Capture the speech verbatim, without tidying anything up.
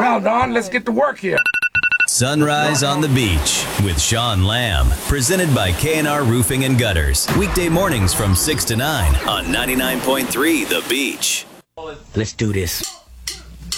Well, Don, let's get to work here. Sunrise on the Beach with Sean Lamb. Presented by K and R Roofing and Gutters. Weekday mornings from six to nine on ninety-nine point three The Beach. Let's do this.